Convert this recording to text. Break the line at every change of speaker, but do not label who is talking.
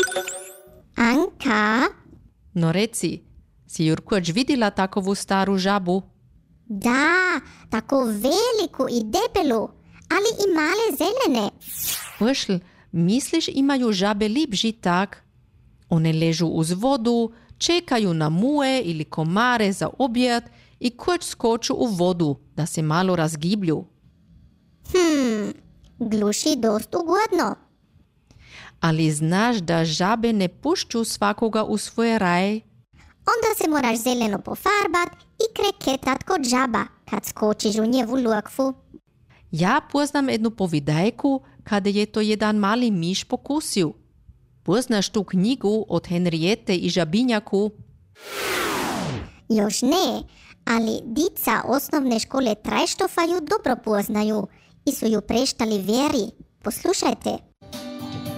Anka?
No reci, si Jurkoč vidjela takovu staru žabu?
Da, tako veliku i debelu, ali i male zelene.
Pošl, misliš imaju žabe lipži tak? One ležu uz vodu, čekaju na muhe ili komare za objed i koč skoču u vodu, da se malo razgiblju.
Gluši dost ugodno.
Ali znaš da žabe ne pušću svakoga u svoje raje?
Onda se moraš zeleno pofarbat i kreketat kod žaba, kad skočiš u njevu lukvu.
Ja poznam jednu povidajku kada je to jedan mali miš pokusio. Poznaš tu knjigu od Henriete i žabinjaku?
Još ne, ali dica osnovne škole Trajštofa ju dobro poznaju i su ju preštali vjeri. Poslušajte.